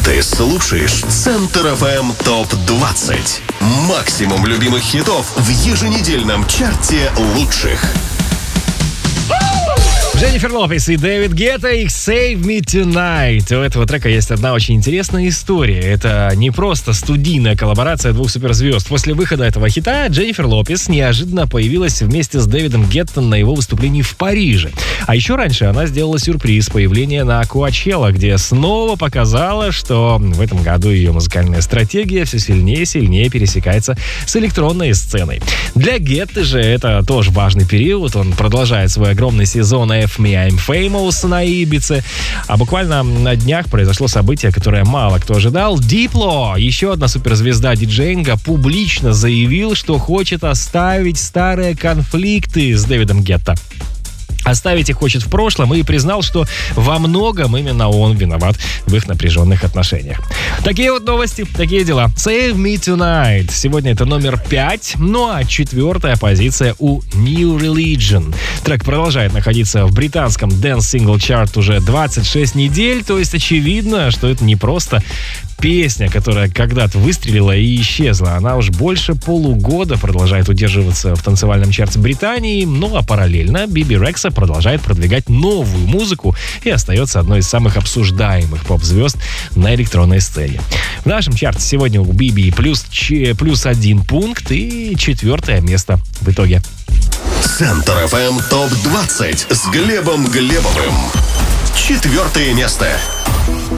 Ты слушаешь Центр FM ТОП-20. Максимум любимых хитов в еженедельном чарте лучших. Дженнифер Лопес и Дэвид Гетта, их «Save Me Tonight». У этого трека есть одна очень интересная история. Это не просто студийная коллаборация двух суперзвезд. После выхода этого хита Дженнифер Лопес неожиданно появилась вместе с Дэвидом Гетто на его выступлении в Париже. А еще раньше она сделала сюрприз появления на Коачелла, где снова показала, что в этом году ее музыкальная стратегия все сильнее и сильнее пересекается с электронной сценой. Для Гетты же это тоже важный период. Он продолжает свой огромный сезон «F Me I'm Famous» на Ибице. А буквально на днях произошло событие, которое мало кто ожидал. Дипло, еще одна суперзвезда диджеинга, публично заявил, что хочет оставить старые конфликты с Дэвидом Гетто. Оставить их хочет в прошлом и признал, что во многом именно он виноват в их напряженных отношениях. Такие вот новости, такие дела. Save Me Tonight. Сегодня это номер 5, ну а 4-я позиция у New Religion. Трек продолжает находиться в британском Dance Single Chart уже 26 недель, то есть очевидно, что это не просто песня, которая когда-то выстрелила и исчезла. Она уж больше полугода продолжает удерживаться в танцевальном чарте Британии, ну а параллельно Биби Рекса продолжает продвигать новую музыку и остается одной из самых обсуждаемых поп-звезд на электронной сцене. В нашем чарте сегодня у Биби плюс 1 пункт и 4-е место в итоге. Центр FM ТОП-20 с Глебом Глебовым. 4-е место.